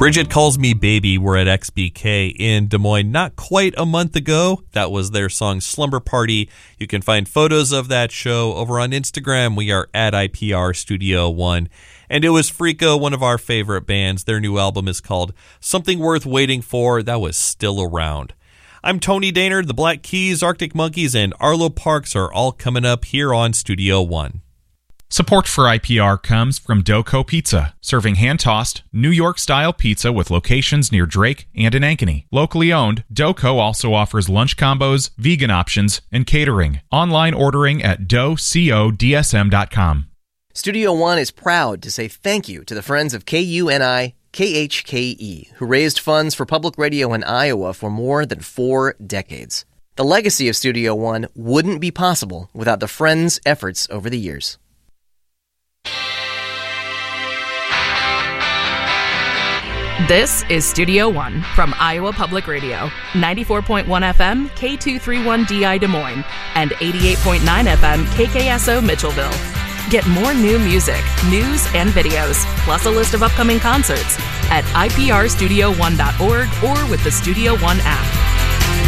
Bridget Calls Me Baby were at XBK in Des Moines not quite a month ago. That was their song Slumber Party. You can find photos of that show over on Instagram. We are at IPR Studio One. And it was Freako, one of our favorite bands. Their new album is called Something Worth Waiting For. That was still around. I'm Tony Daynard. The Black Keys, Arctic Monkeys, and Arlo Parks are all coming up here on Studio One. Support for IPR comes from Doco Pizza, serving hand-tossed, New York-style pizza with locations near Drake and in Ankeny. Locally owned, Doco also offers lunch combos, vegan options, and catering. Online ordering at docodsm.com. Studio One is proud to say thank you to the friends of KUNI KHKE, who raised funds for public radio in Iowa for more than 4 decades. The legacy of Studio One wouldn't be possible without the friends' efforts over the years. This is Studio One from Iowa Public Radio, 94.1 FM, K231DI Des Moines, and 88.9 FM, KKSO Mitchellville. Get more new music, news, and videos, plus a list of upcoming concerts at iprstudio1.org or with the Studio One app.